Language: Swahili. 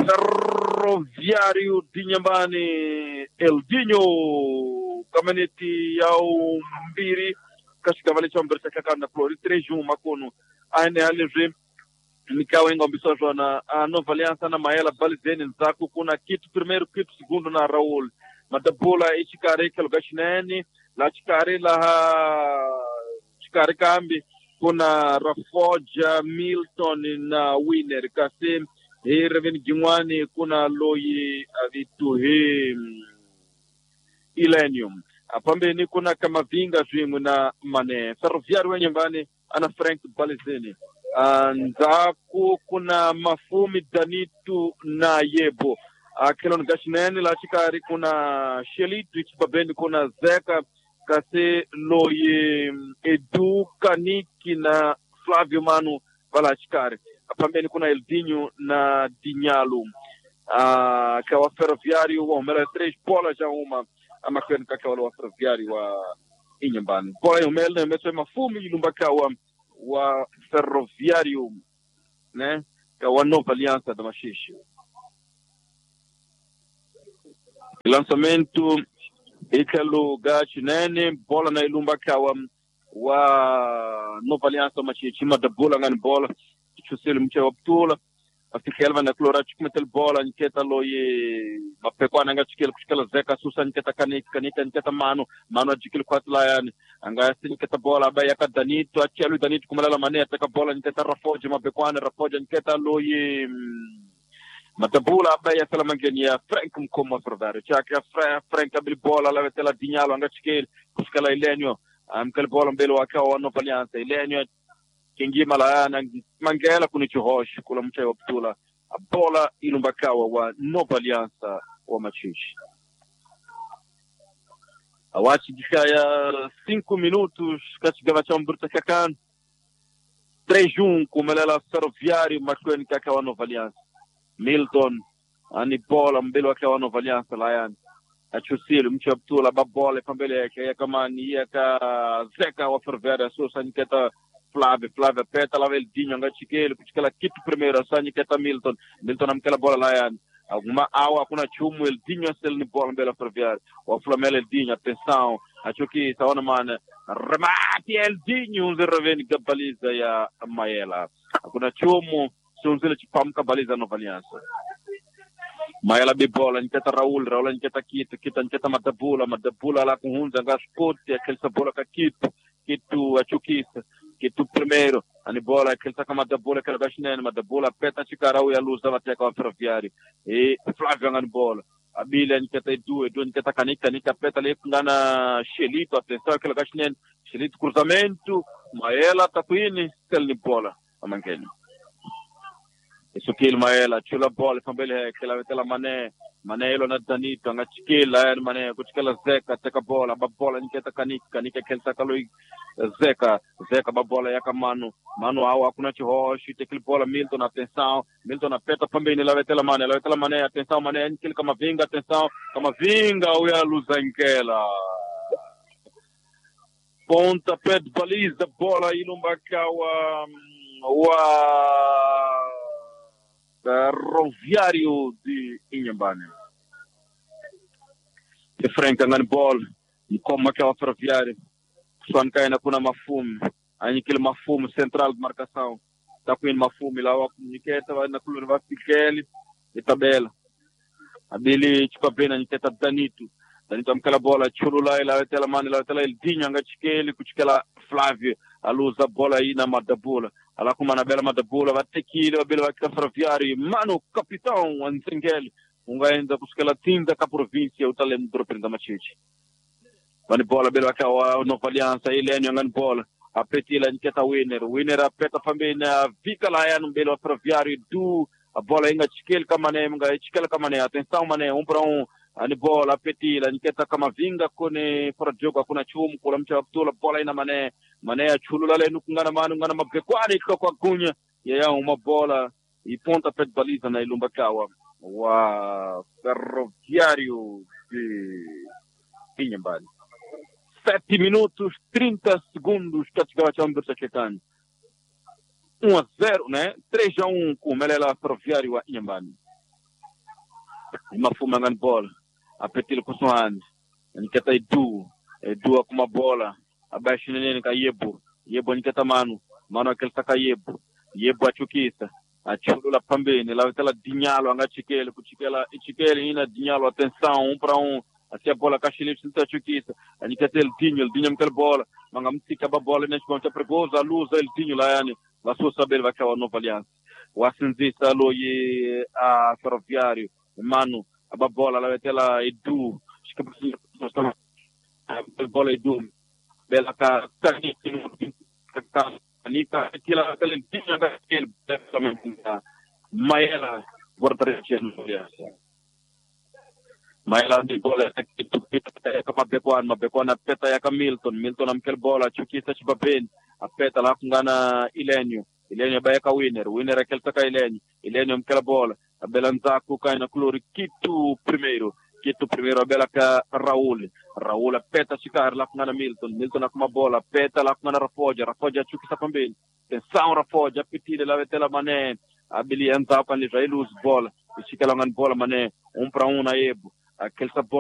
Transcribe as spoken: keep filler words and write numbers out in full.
Ferroviário de Inhambane, Eldinho, caminhete ao Mbiri, Cascavale Chambersa Kakanda Flori, três um Macono, a N L G, Mikau Engombiso Joana, a Nova Aliança na Maela, Balizene, Zaku, Kuna Kito, primeiro Kito, segundo na Raul, Matabola, Ichikare, Kelgashinene, La Chikare, La Chikare Kambi, Kuna Rafoja, Milton, na Winner, Kasim, e Reveni Gimwani, Kuna Loyi, Avitu, he Ilenium. Apambe ni kuna kama vinga zwimu na Mane. Ferroviário wa Inhambane, ana Frank Balizeni. Ndaku kuna Mafumi Danitu na Yebo. Akilon Gashineni la Chikari kuna Shelitu Ichibabendi kuna Zeka Kase Loyi Edu Kaniki na Flavio Manu wala Chikari. Apambeni kuna Eldinho na Dinhalu. Uh, kawa Ferroviário wa umela três bola já uma ama kwenu kaka wale wa Ferroviário wa Inhambane. Bola umela na meso Mafumi ilumbaka wa wa Ferroviário, né? Kawa Nova Aliança da Machixe. Lançamento Ikalo Gachinene, bola na ilumbaka wa wa Nova Aliança Machixe, ma da bola ngani bola. Chusele mche waptula afikelva na klora chikumetel bola nketa loye mapekwana nga chikele kushikela zeka susa nketa kanika kanika nketa mano mano ajikele kwatla yani anga nketa bola abaya ka Danito achelu Danito kumalala mane ataka bola nketa Rafoja mapekwana Rafoja nketa loye matabula abaya sala mangeni ya Frank mkoma Ferroviário chaka Frank abili bola la vetela Dinhalo anga chikele kushikela Ilenio amkele bola mbele wakawa wa Nova Aliança Ilenio Kingi Malaya Mangela Kunichihosh kula mche waptula a bola ilumbakawa wa Nova Aliança wa Machixe. Awachi dikaya cinco minutos katigava chamburta kakan três um kumelela Ferroviário makweni kaka wa Nova Aliança. Milton ani bola mbele wake wa Nova Aliança layan achusili mche waptula ba bola pambele yake ya kama ni yaka Zeka wa Ferroviário sosa niketa Flávio, Flávio peta lá Eldinho, anga chikele, kuchikela kitu primeiro, sanyi keta Milton, Milton amkela bola lá yani. Alguma awa kuna chumu Eldinho sel ni bola mbele Ferroviário. O Flamengo Eldinho, atenção, acho que saona mana remate Eldinho, unze reveni gabaliza ya Maela. Kuna chumu sunzile chipamka baliza Nova Aliança. Maela be bola, nketa Raul, Raul nketa Kitu, Kitu nketa Matabula, Matabula la kuhunza nga spoti, akelsa bola ka Kitu, Kitu achukisa. Que tu primeiro, a bola, aquele saca uma da bola, aquela baixinha, uma da bola, peta chicarau e a luz dava até com a Ferroviário. E Flávio a bola. A Bíblia, que tem duas, duas, que tá canica, nica, peta ali, na Xelito, atenção, aquela baixinha, Xelito, cruzamento, Maela, Tapuini, aquele bola, a mangueira. Isso que ele, Maela, chula bola, também é aquela, aquela mané, mané, na Danito, na chiquila, mané, com aquela Zeca, teca bola, a bola, nica, canica, canica, aquele saca Zeka, Zeka ba bola yaka mano, mano awa kuna chihoshi, tekili bola Milton, atenção, Milton apeta pambeni la vetela mane, la vetela mane, atenção, mane, nkili kama vinga, atenção, kama vinga, uya luza nkela. Ponta pé de baliza, bola ilumbaka wa, wa Ferroviário de Inhambane. Que franca ngani bola, como aquela Ferroviário. Suan kaina kuna Mafumi, ani kile Mafumi central de marcação. Tá com Mafumi lá o comunicata vai na coluna vai Pikeli e tabela. Abili tipo bem niketa Danito. Danito amkala bola chulula ila tela mani la tela Eldinho anga chikeli kuchikela Flávio a luz da bola aí na Madabula. Ala kuma na bela Madabula vai tekile bela vai Ferroviário. Mano capitão Anzengeli. Unga ainda buscala tinda ka província o talento do Prenda Machixe. Mani bola bela kawa Nova Aliança Ilenio ngan bola apetila nketa winner winner apeta famina vika la yan bela Ferroviário du a bola inga chikele kama ne mga chikele kama ne atenção mane um para um ani bola apetila nketa kama vinga kone para jogo kuna chumu kula mcha Abdullah bola ina mane mane chulula le nukungana manu ngana mabekwani kwa kunya ya uma bola e ponta pet baliza na ilumba kawa wa Ferroviário de Inhambane. Sete minutos, trinta segundos, Catigava Chambersa Checani. um a zero, né? três a um com o Melela Ferroviário a Inhambane. mafuma ngan bola apetil kuswan nikata idu edu akuma bola abashi nene ka yebo yebo nikata manu manu akelta ka yebo yebo achukisa achulula pambeni la tela dinyalo anga chikele kuchikela ichikele ina dinyalo atenção um para um até a bola cachilha sinta chukisa nikata el dinho el dinho mkel bola manga mtika ba bola nesse ponto pregosa a luz el dinho lá yani la sua saber vai kawa nova aliança o asinzista lo ye a ferroviário manu a bola la tela edu a bola edu bela ka tani ka ni ka tila talentinha da aquele também Maela bordarechen Maela di bola que tu pita ka mabekwan mabekwan peta ya Milton Milton amkel bola chukisa chibaben apeta la kungana Ilenio Ilenio ba ka winner winner akel taka Ilenio Ilenio amkel bola abelanza ku kaina klori kitu primeiro kitu primeiro bela ka Raul Raul apeta chikar la kungana Milton Milton akuma bola peta la kungana Rafoja Rafoja chukisa pambeni tensão Rafoja pitile la vetela mané abili anza pa ni Jailus bola chikala ngan bola mané um para um na ebo aquele